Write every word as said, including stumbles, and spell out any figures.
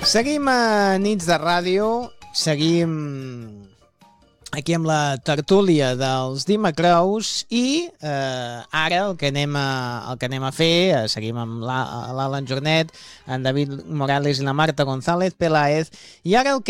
Seguim a Nits de Ràdio, seguim aquí amb la tertúlia dels Dimecrous i eh, ara el que anem a, el que anem a fer, eh, seguim amb l'Alan Jornet, en David Morales i la Marta González Peláez, i ara el que